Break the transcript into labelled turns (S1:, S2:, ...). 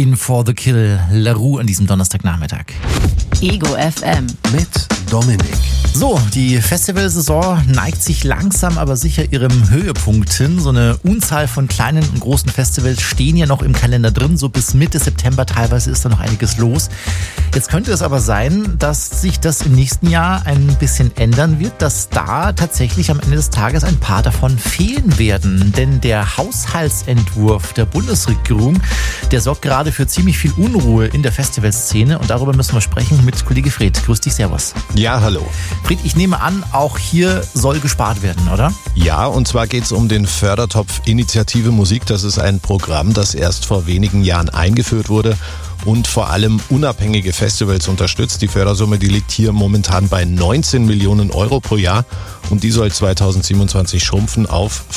S1: In For The Kill, La Roux an diesem Donnerstagnachmittag.
S2: Ego FM
S3: mit Dominik.
S1: So, die Festivalsaison neigt sich langsam aber sicher ihrem Höhepunkt hin. So eine Unzahl von kleinen und großen Festivals stehen ja noch im Kalender drin. So bis Mitte September teilweise ist da noch einiges los. Jetzt könnte es aber sein, dass sich das im nächsten Jahr ein bisschen ändern wird, dass da tatsächlich am Ende des Tages ein paar davon fehlen werden. Denn der Haushaltsentwurf der Bundesregierung, der sorgt gerade für ziemlich viel Unruhe in der Festivalszene. Und darüber müssen wir sprechen mit Kollege Fred. Grüß dich, servus.
S3: Ja, hallo.
S1: Fred, ich nehme an, auch hier soll gespart werden, oder?
S3: Ja, und zwar geht es um den Fördertopf Initiative Musik. Das ist ein Programm, das erst vor wenigen Jahren eingeführt wurde und vor allem unabhängige Festivals unterstützt. Die Fördersumme, die liegt hier momentan bei 19 Millionen Euro pro Jahr und die soll 2027 schrumpfen auf